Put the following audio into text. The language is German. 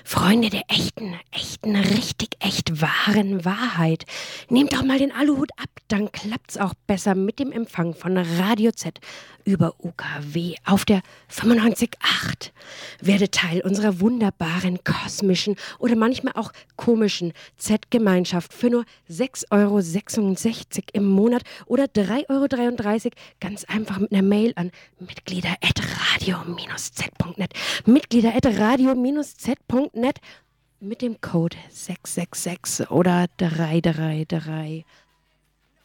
Freunde der richtig echt wahren Wahrheit. Nehmt doch mal den Aluhut ab, dann klappt's auch besser mit dem Empfang von Radio Z über UKW auf der 95.8. Werde Teil unserer wunderbaren, kosmischen oder manchmal auch komischen Z-Gemeinschaft für nur 6,66 € im Monat oder 3,33 € ganz einfach mit einer Mail an mitglieder@radio-z.net. Mitglieder@radio-z.net mit dem Code 666 oder 333.